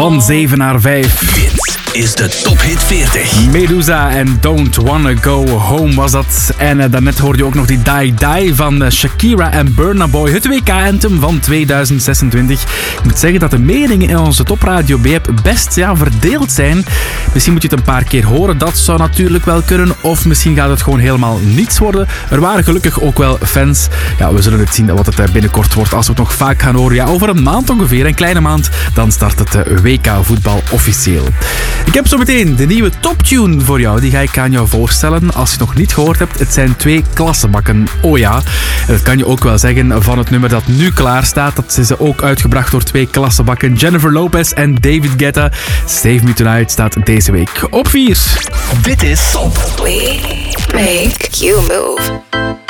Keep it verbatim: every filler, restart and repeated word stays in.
Van zeven naar vijf. Dit is de Top Hit veertig. Medusa en Don't Wanna Go Home was dat. En uh, daarnet hoorde je ook nog die Die Die van uh, Shakira en Burna Boy. Het W K-anthem van tweeduizend zesentwintig. Ik moet zeggen dat de meningen in onze Top Radio B-app best ja, verdeeld zijn. Misschien moet je het een paar keer horen. Dat zou natuurlijk wel kunnen. Of misschien gaat het gewoon helemaal niets worden. Er waren gelukkig ook wel fans. Ja, we zullen het zien wat het binnenkort wordt als we het nog vaak gaan horen. Ja, over een maand ongeveer, een kleine maand, dan start het W K-voetbal officieel. Ik heb zo meteen de nieuwe toptune voor jou. Die ga ik aan jou voorstellen. Als je het nog niet gehoord hebt, het zijn twee klassenbakken. Oh ja, en dat kan je ook wel zeggen van het nummer dat nu klaar staat. Dat is ook uitgebracht door twee klassenbakken. Jennifer Lopez en David Guetta. Save Me Tonight staat deze week op vier. Dit is Top. We make you move.